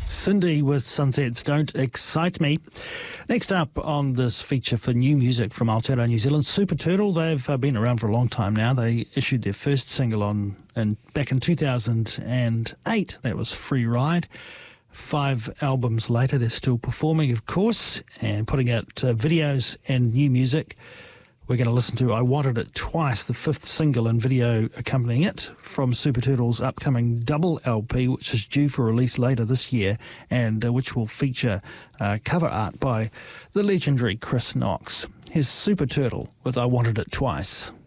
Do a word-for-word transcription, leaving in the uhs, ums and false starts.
Cindy with Sunsets Don't Excite Me. Next up on this feature for new music from Aotearoa New Zealand, Super Turtle. They've uh, been around for a long time now. They issued their first single on and back in two thousand eight. That was Free Ride. Five albums later, they're still performing, of course, and putting out uh, videos and new music. We're going to listen to I Wanted It Twice, the fifth single and video accompanying it from Super Turtle's upcoming double L P, which is due for release later this year, and uh, which will feature uh, cover art by the legendary Chris Knox. Here's Super Turtle with I Wanted It Twice.